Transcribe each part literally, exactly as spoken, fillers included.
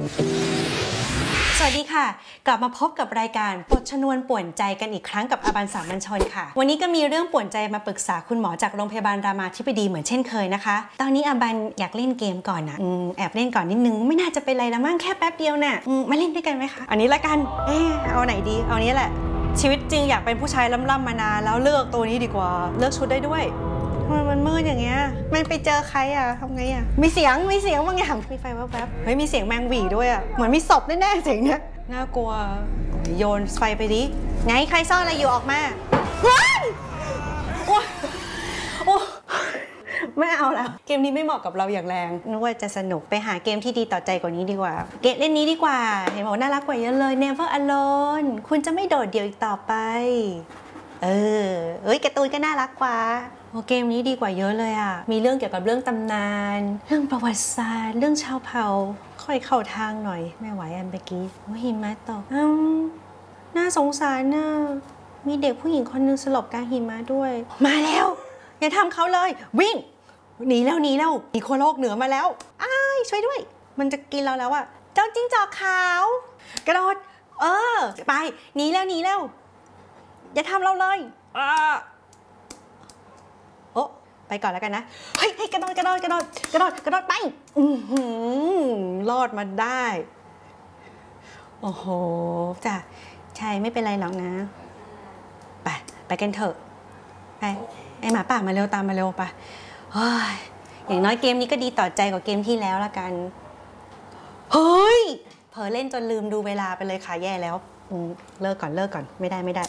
สวัสดีค่ะกลับมาพบกับรายการปลดชนวนป่วนใจกันอีกครั้งกับอาบันสามัญชนค่ะวันนี้ก็มีเรื่องป่วนใจมาปรึกษาคุณหมอจากโรงพยาบาลรามาธิบดีเหมือนเช่นเคยนะคะตอนนี้อาบันอยากเล่นเกมก่อนนะแอบเล่นก่อนนิดนึงไม่น่าจะเป็นไรละมั้งแค่แป๊บเดียวน่ะมาเล่นด้วยกันไหมคะอันนี้ละกันเออเอาไหนดีเอานี้แหละชีวิตจริงอยากเป็นผู้ชายล่ำๆมานานแล้วเลือกตัวนี้ดีกว่าเลือกชุดได้ด้วยมันมืดอย่างเงี้ยมันไปเจอใครอะทำไงอะมีเสียงมีเสียงบางอย่างมีไฟแวบๆเฮ้ยมีเสียงแมงหวีด้วยอะเหมือนมีศพแน่ๆเสียงเนี้ยน่ากลัวโยนไฟไปดิไงใครซ่อนอะไรอยู่ออกมาว้ายโอ้โอ้ไม่เอาแล้วเกมนี้ไม่เหมาะกับเราอย่างแรงนึกว่าจะสนุกไปหาเกมที่ดีต่อใจกว่านี้ดีกว่าเกมเล่นนี้ดีกว่าเห็นบอกน่ารักกว่าเยอะเลย Never Alone คุณจะไม่โดดเดี่ยวอีกต่อไปเออเอ้ยการ์ตูนก็น่ารักกว่าโอ้เกมนี้ดีกว่าเยอะเลยอ่ะมีเรื่องเกี่ยวกับเรื่องตำนานเรื่องประวัติศาสตร์เรื่องชาวเผ่าค่อยเข้าทางหน่อยไม่ไหวอันเมื่อกี้โอ้หิมะตกอืมน่าสงสารน่ะมีเด็กผู้หญิงคนนึงสลบกลางหิมะด้วยมาแล้วอย่าทำเขาเลยวิ่งหนีแล้วหนีแล้วมีโคโลกเหนือมาแล้วอ้ายช่วยด้วยมันจะกินเราแล้วอ่ะเจ้าจิ้งจอกขาวกระโดดเออไปหนีแล้วหนีแล้วอย่าทำเราเลยอ่าโอ้ไปก่อนแล้วกันนะเฮ้ยกระโดดกระโดดกระโดดกระโดดกระโดดไปอือหือรอดมาได้โอ้โหจ้ะใช่ไม่เป็นไรหรอกนะไปไปกันเถอะไปไอหมาป่ามาเร็วตามมาเร็วไปอย่างน้อยเกมนี้ก็ดีต่อใจกว่าเกมที่แล้วละกันเฮ้ยเผลอเล่นจนลืมดูเวลาไปเลยค่ะแย่แล้วเลิกก่อนเลิกก่อนไม่ได้ไม่ได้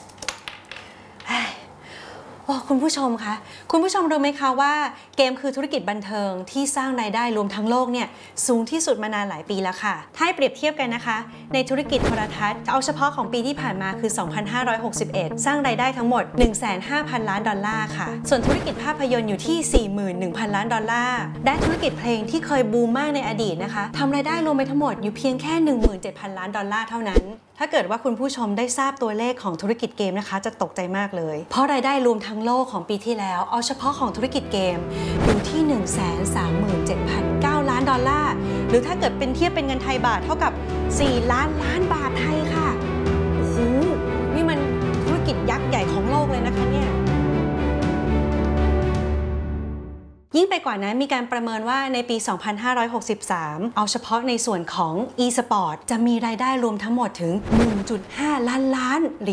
โอ้คุณผู้ชมคะคุณผู้ชมรู้ไหมคะว่าเกมคือธุรกิจบันเทิงที่สร้างรายได้รวมทั้งโลกเนี่ยสูงที่สุดมานานหลายปีแล้วค่ะถ้าให้เปรียบเทียบกันนะคะในธุรกิจโทรทัศน์เอาเฉพาะของปีที่ผ่านมาคือ สองพันห้าร้อยหกสิบเอ็ด สร้างรายได้ทั้งหมด หนึ่งแสนห้าพัน ล้านดอลลาร์ค่ะส่วนธุรกิจภาพยนตร์อยู่ที่ สี่หมื่นหนึ่งพัน ล้านดอลลาร์ด้านธุรกิจเพลงที่เคยบูมมากในอดีตนะคะทำรายได้รวมไปทั้งหมดอยู่เพียงแค่ หนึ่งหมื่นเจ็ดพัน ล้านดอลลาร์เท่านั้นถ้าเกิดว่าคุณผู้ชมได้ทราบตัวเลขของธุรกิจเกมนะคะจะตกใจมากเลยเพราะรายได้รวมทั้งโลกของปีที่แล้วเอาเฉพาะของธุรกิจเกมอยู่ที่ หนึ่งแสนสามหมื่นเจ็ดพันเก้า ล้านดอลลาร์หรือถ้าเกิดเป็นเทียบเป็นเงินไทยบาทเท่ากับสี่ล้านล้านบาทไทยค่ะโอ้โหนี่มันธุรกิจยักษ์ใหญ่ของโลกเลยนะคะเนี่ยยิ่งไปกว่านั้นมีการประเมินว่าในปี สองพันห้าร้อยหกสิบสาม เอาเฉพาะในส่วนของ e-sport จะมีรายได้รวมทั้งหมดถึง หนึ่งจุดห้า ล้านล้านเหรียญ